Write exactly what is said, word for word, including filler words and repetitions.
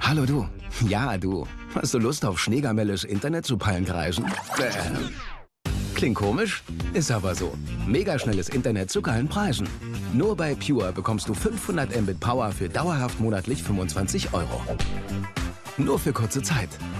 Hallo du. Ja, du. Hast du Lust auf schneegamelles Internet zu Pallenkreisen? Äh. Klingt komisch? Ist aber so. Megaschnelles Internet zu geilen Preisen. Nur bei Pure bekommst du fünfhundert Mbit Power für dauerhaft monatlich fünfundzwanzig Euro. Nur für kurze Zeit.